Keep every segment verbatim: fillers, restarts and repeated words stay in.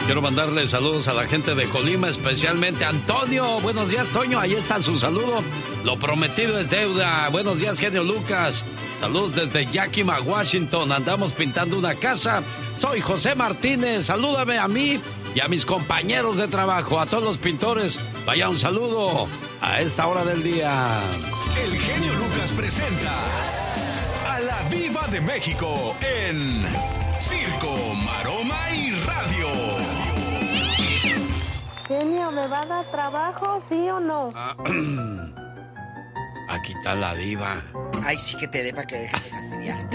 Quiero mandarle saludos a la gente de Colima, especialmente a Antonio. Buenos días, Toño. Ahí está su saludo. Lo prometido es deuda. Buenos días, genio Lucas. Saludos desde Yakima, Washington. Andamos pintando una casa. Soy José Martínez. Salúdame a mí y a mis compañeros de trabajo. A todos los pintores, vaya un saludo a esta hora del día. El genio Lucas presenta a la Diva de México en Circo, Maroma y Radio. Genio, ¿me va a dar trabajo, sí o no? Ah, aquí está la diva. Ay, sí que te dé para que dejes de fastidiar.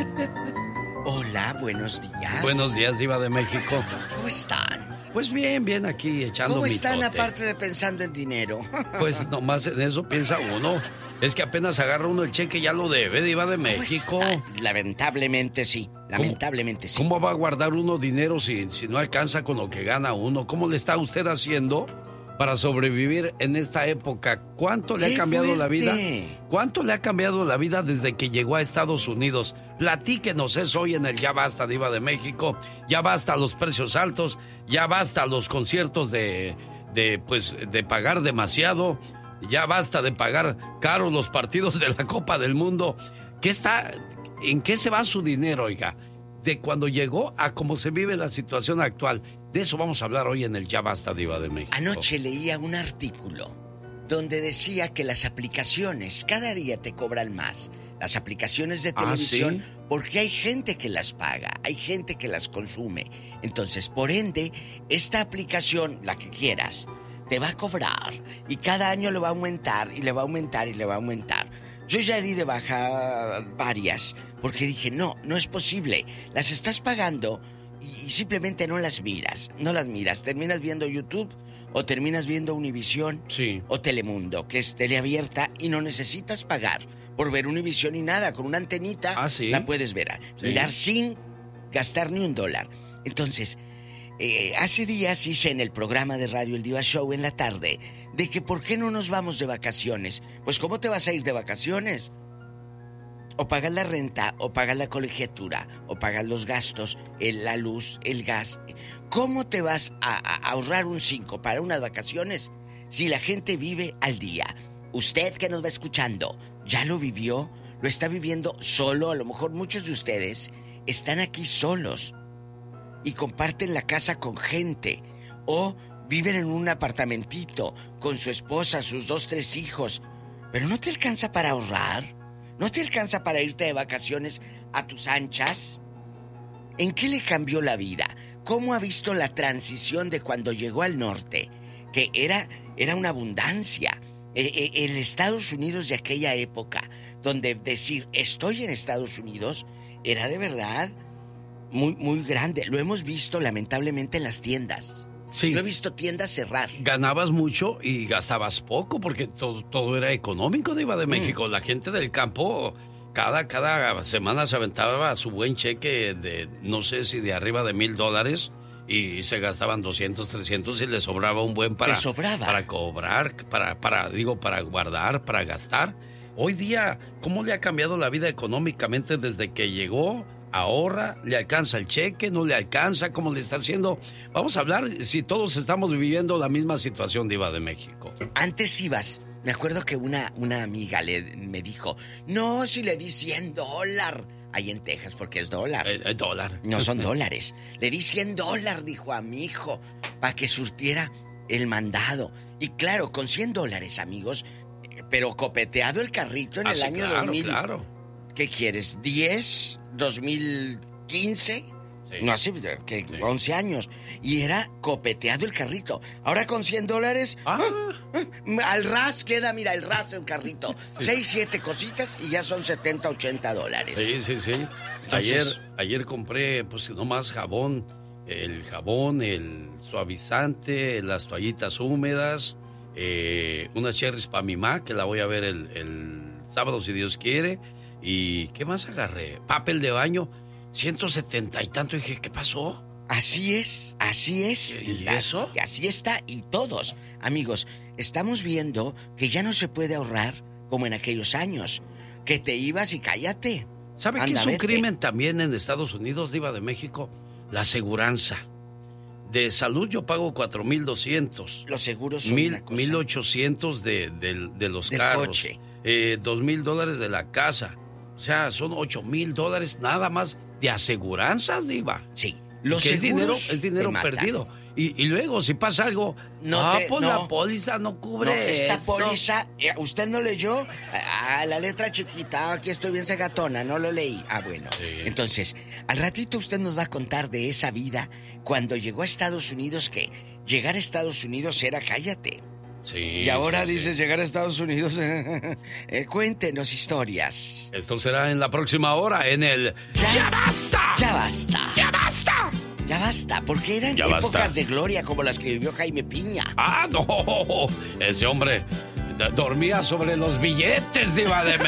Hola, buenos días. Buenos días, Diva de México. ¿Cómo están? Pues bien, bien aquí echando ¿Cómo mitote. están aparte de pensando en dinero? Pues nomás en eso piensa uno. Es que apenas agarra uno el cheque ya lo debe, Diva de México. Lamentablemente sí, lamentablemente sí. ¿Cómo va a guardar uno dinero si, si no alcanza con lo que gana uno? ¿Cómo le está usted haciendo para sobrevivir en esta época? ¿Cuánto le ha cambiado fuerte la vida? ¿Cuánto le ha cambiado la vida desde que llegó a Estados Unidos? Platíquenos eso hoy en el Ya Basta, Diva de México. Ya basta los precios altos, ya basta los conciertos de, de, pues, de pagar demasiado. Ya basta de pagar caro los partidos de la Copa del Mundo. ¿Qué está, ¿En qué se va su dinero, oiga? De cuando llegó a cómo se vive la situación actual. De eso vamos a hablar hoy en el Ya Basta, Diva de México. Anoche leía un artículo donde decía que las aplicaciones cada día te cobran más. Las aplicaciones de televisión, ¿Ah, sí? Porque hay gente que las paga, hay gente que las consume. Entonces, por ende, esta aplicación, la que quieras, te va a cobrar y cada año le va a aumentar y le va a aumentar y le va a aumentar. Yo ya di de baja varias porque dije, no, no es posible. Las estás pagando y simplemente no las miras, no las miras. Terminas viendo YouTube o terminas viendo Univisión sí. o Telemundo, que es teleabierta y no necesitas pagar por ver Univisión y nada. Con una antenita ¿Ah, sí? la puedes ver, sí. mirar sin gastar ni un dólar. Entonces... Eh, hace días hice en el programa de radio El Diva Show en la tarde de que ¿por qué no nos vamos de vacaciones? Pues ¿cómo te vas a ir de vacaciones? O pagas la renta, o pagas la colegiatura, o pagas los gastos, el, la luz, el gas. ¿Cómo te vas a, a ahorrar un cinco para unas vacaciones si la gente vive al día? Usted que nos va escuchando, ¿ya lo vivió? ¿Lo está viviendo solo? A lo mejor muchos de ustedes están aquí solos y comparten la casa con gente, o viven en un apartamentito con su esposa, sus dos, tres hijos, pero no te alcanza para ahorrar, no te alcanza para irte de vacaciones a tus anchas. ¿En qué le cambió la vida? ¿Cómo ha visto la transición de cuando llegó al norte? Que era, era una abundancia. Eh, eh, el Estados Unidos de aquella época, donde decir estoy en Estados Unidos era de verdad muy, muy grande. Lo hemos visto lamentablemente en las tiendas. Sí. Lo he visto tiendas cerrar. Ganabas mucho y gastabas poco porque todo, todo era económico, Diva de México. Mm. La gente del campo cada, cada semana se aventaba su buen cheque de no sé si de arriba de mil dólares y se gastaban doscientos, trescientos y les sobraba un buen para, sobraba? para cobrar, para, para, digo, para guardar, para gastar. Hoy día, ¿cómo le ha cambiado la vida económicamente desde que llegó? Ahorra, le alcanza el cheque, no le alcanza, ¿cómo le está haciendo? Vamos a hablar si todos estamos viviendo la misma situación, Diva de México. Antes ibas, me acuerdo que una, una amiga le, me dijo, no, si le di cien dólares, ahí en Texas, porque es dólar. El, el dólar. No son dólares. Le di cien dólares, dijo a mi hijo, para que surtiera el mandado. Y claro, con cien dólares, amigos, pero copeteado el carrito en ah, el sí, año claro, dos mil. Claro. ¿Qué quieres? ¿diez? ¿dos mil quince? Sí. No, así que sí. once años. Y era copeteado el carrito. Ahora con cien dólares, ah. ah, al ras queda, mira, el ras el carrito. Sí. seis, siete cositas y ya son setenta, ochenta dólares. Sí, sí, sí. Entonces, ayer, ayer compré, pues, nomás jabón. El jabón, el suavizante, las toallitas húmedas, eh, unas cherries para mi ma, que la voy a ver el, el sábado, si Dios quiere. ¿Y qué más agarré? Papel de baño, ciento setenta y tanto. Y dije, ¿qué pasó? Así es, así es. ¿Y la, eso? Así está. Y todos, amigos, estamos viendo que ya no se puede ahorrar como en aquellos años. Que te ibas y cállate. ¿Sabe qué es un crimen también en Estados Unidos, Diva de México? La aseguranza. de salud yo pago cuatro mil doscientos. Los seguros son Mil, una cosa. mil ochocientos de, de, de los Del carros. coche. Eh, dos mil dólares de la casa. O sea, son ocho mil dólares nada más de aseguranzas, Diva. Sí. Los que es dinero, seguros es dinero te matan. perdido. Y, y luego, si pasa algo, No ah, te- pues no. la póliza no cubre No, esta eso. póliza, eh, ¿usted no leyó? Ah, la letra chiquita, aquí estoy bien sagatona, no lo leí. Ah, bueno. Sí. Entonces, al ratito usted nos va a contar de esa vida cuando llegó a Estados Unidos, que llegar a Estados Unidos era cállate. Sí, Y ahora sí, sí. dices llegar a Estados Unidos. eh, cuéntenos historias. Esto será en la próxima hora en el Ya- ¡Ya basta! Ya basta. ¡Ya basta! Ya basta, porque eran Ya épocas basta. de gloria como las que vivió Jaime Piña. ¡Ah, no! Ese hombre d- dormía sobre los billetes, Diva de